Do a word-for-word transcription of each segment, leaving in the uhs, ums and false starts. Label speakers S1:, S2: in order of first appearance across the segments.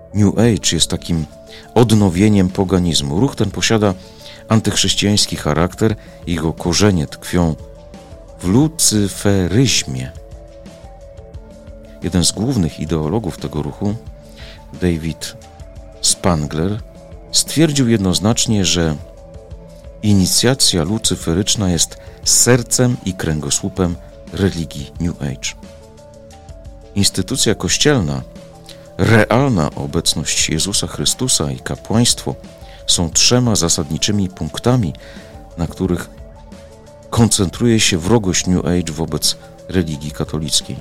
S1: New Age jest takim odnowieniem poganizmu. Ruch ten posiada antychrześcijański charakter, jego korzenie tkwią w lucyferyzmie. Jeden z głównych ideologów tego ruchu, David Spangler, stwierdził jednoznacznie, że inicjacja lucyferyczna jest sercem i kręgosłupem religii New Age. Instytucja kościelna, realna obecność Jezusa Chrystusa i kapłaństwo są trzema zasadniczymi punktami, na których koncentruje się wrogość New Age wobec religii katolickiej.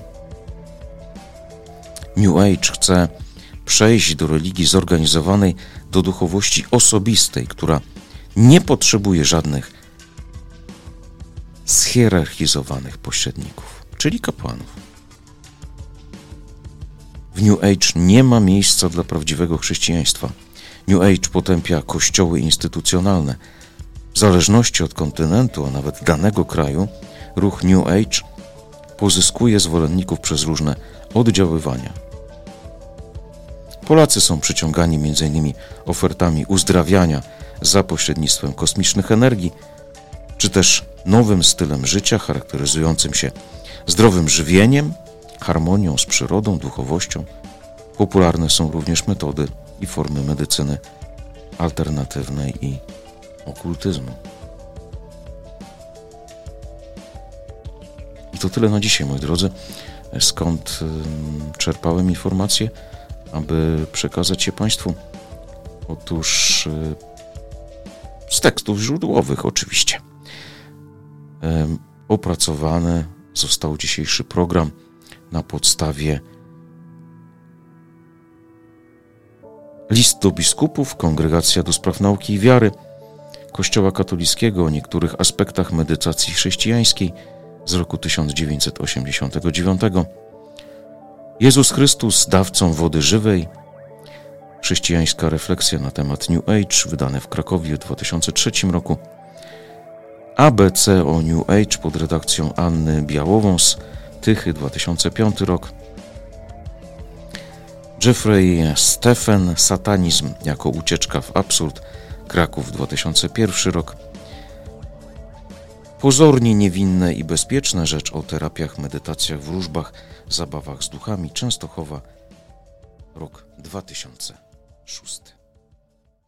S1: New Age chce przejść do religii zorganizowanej, do duchowości osobistej, która nie potrzebuje żadnych schierarchizowanych pośredników, czyli kapłanów. W New Age nie ma miejsca dla prawdziwego chrześcijaństwa. New Age potępia kościoły instytucjonalne. W zależności od kontynentu, a nawet danego kraju, ruch New Age pozyskuje zwolenników przez różne oddziaływania. Polacy są przyciągani między innymi ofertami uzdrawiania za pośrednictwem kosmicznych energii, czy też nowym stylem życia charakteryzującym się zdrowym żywieniem, harmonią z przyrodą, duchowością. Popularne są również metody i formy medycyny alternatywnej i okultyzmu. I to tyle na dzisiaj, moi drodzy. Skąd czerpałem informacje, aby przekazać je Państwu? Otóż z tekstów źródłowych oczywiście. Opracowany został dzisiejszy program na podstawie List do biskupów, Kongregacja do spraw nauki i wiary Kościoła katolickiego o niektórych aspektach medytacji chrześcijańskiej z roku tysiąc dziewięćset osiemdziesiątego dziewiątego. Jezus Chrystus, dawcą wody żywej. Chrześcijańska refleksja na temat New Age, wydane w Krakowie w dwa tysiące trzecim roku. A B C o New Age pod redakcją Anny Białowąs, Tychy, dwa tysiące piąty rok. Jeffrey Stephen, Satanizm jako ucieczka w absurd, Kraków, dwa tysiące pierwszy rok. Pozornie niewinne i bezpieczne, rzecz o terapiach, medytacjach, wróżbach, zabawach z duchami, Częstochowa, rok dwa tysiące szósty.